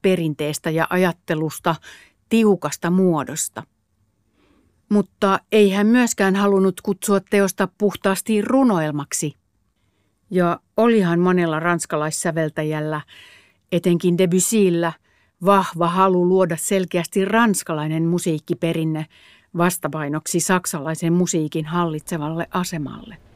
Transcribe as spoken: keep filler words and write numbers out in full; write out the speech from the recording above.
perinteestä ja ajattelusta tiukasta muodosta. Mutta ei hän myöskään halunnut kutsua teosta puhtaasti runoelmaksi. Ja olihan monella ranskalaissäveltäjällä, etenkin Debussyllä, vahva halu luoda selkeästi ranskalainen musiikkiperinne vastapainoksi saksalaisen musiikin hallitsevalle asemalle.